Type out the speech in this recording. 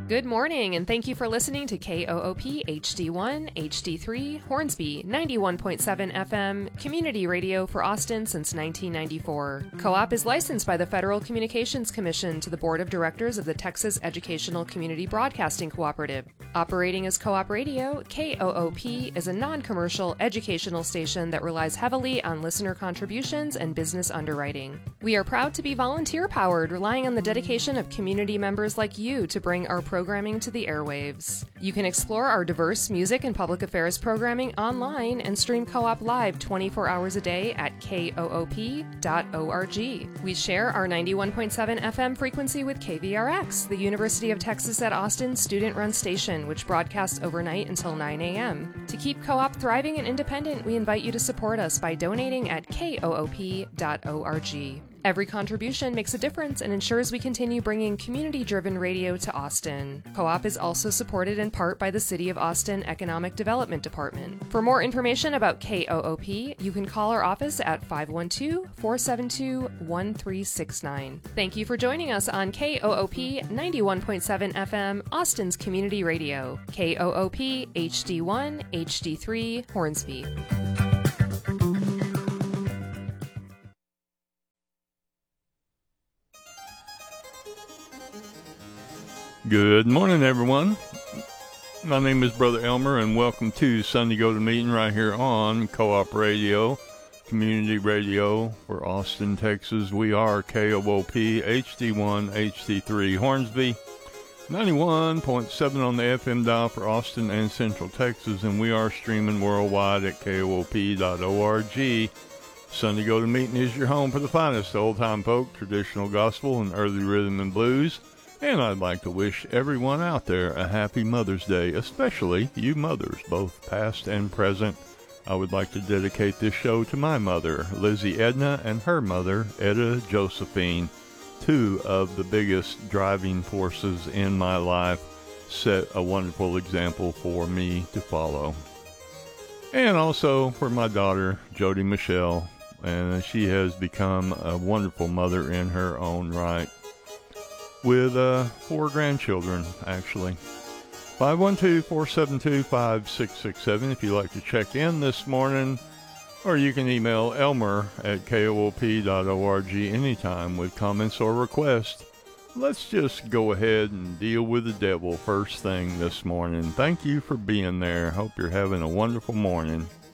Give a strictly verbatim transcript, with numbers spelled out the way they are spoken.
Good morning, and thank you for listening to K O O P H D one, H D three, Hornsby, ninety-one point seven F M, community radio for Austin since nineteen ninety-four. Co-op is licensed by the Federal Communications Commission to the Board of Directors of the Texas Educational Community Broadcasting Cooperative. Operating as Co-op Radio, K O O P is a non-commercial educational station that relies heavily on listener contributions and business underwriting. We are proud to be volunteer-powered, relying on the dedication of community members like you to bring our programming to the airwaves. You can explore our diverse music and public affairs programming online and stream Co-op live twenty-four hours a day at K O O P dot org. We share our ninety-one point seven F M frequency with K V R X, the University of Texas at Austin student-run station, which broadcasts overnight until nine a.m. To keep Co-op thriving and independent, we invite you to support us by donating at K O O P dot org. Every contribution makes a difference and ensures we continue bringing community-driven radio to Austin. Co-op is also supported in part by the City of Austin Economic Development Department. For more information about K O O P, you can call our office at five one two, four seven two, one three six nine. Thank you for joining us on K O O P ninety-one point seven F M, Austin's Community Radio. K O O P H D one, H D three, Hornsby. Good morning, everyone. My name is Brother Elmer, and welcome to Sunday Go to Meeting right here on Co-op Radio, community radio for Austin, Texas. We are K O O P H D one, H D three, Hornsby, ninety-one point seven on the F M dial for Austin and Central Texas, and we are streaming worldwide at K O O P dot org. Sunday Go to Meeting is your home for the finest old-time folk, traditional gospel, and early rhythm and blues. And I'd like to wish everyone out there a happy Mother's Day, especially you mothers, both past and present. I would like to dedicate this show to my mother, Lizzie Edna, and her mother, Etta Josephine, two of the biggest driving forces in my life, set a wonderful example for me to follow. And also for my daughter, Jody Michelle, and she has become a wonderful mother in her own right. With uh, four grandchildren, actually. five one two, four seven two, five six six seven if you'd like to check in this morning. Or you can email Elmer at K O O P dot org anytime with comments or requests. Let's just go ahead and deal with the devil first thing this morning. Thank you for being there. Hope you're having a wonderful morning.